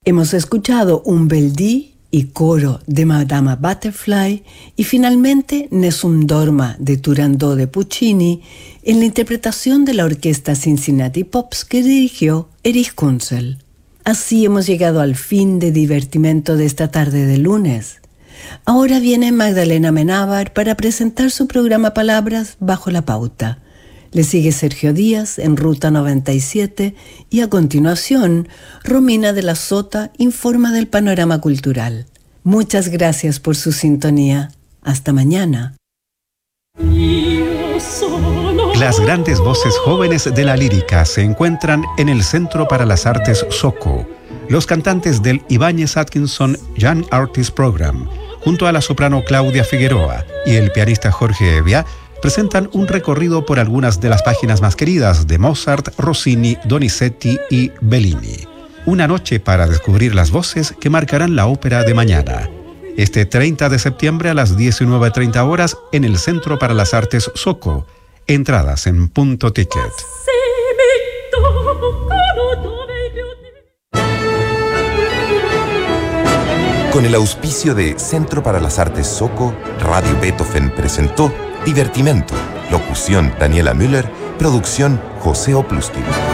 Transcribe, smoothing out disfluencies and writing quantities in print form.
Hemos escuchado un bel dì y coro de Madama Butterfly y finalmente Nessun Dorma de Turandot de Puccini en la interpretación de la orquesta Cincinnati Pops que dirigió Erich Kunzel. Así hemos llegado al fin de Divertimento de esta tarde de lunes. Ahora viene Magdalena Amenábar para presentar su programa Palabras bajo la pauta. Le sigue Sergio Díaz en Ruta 97 y a continuación Romina de la Sota informa del panorama cultural. Muchas gracias por su sintonía. Hasta mañana. Las grandes voces jóvenes de la lírica se encuentran en el Centro para las Artes SOCO. Los cantantes del Ibáñez Atkinson Young Artist Program, junto a la soprano Claudia Figueroa y el pianista Jorge Evia, presentan un recorrido por algunas de las páginas más queridas de Mozart, Rossini, Donizetti y Bellini. Una noche para descubrir las voces que marcarán la ópera de mañana. Este 30 de septiembre a las 19:30 horas en el Centro para las Artes SOCO. Entradas en Punto Ticket. Con el auspicio de Centro para las Artes SOCO, Radio Beethoven presentó Divertimento. Locución Daniela Müller. Producción José Opluskin.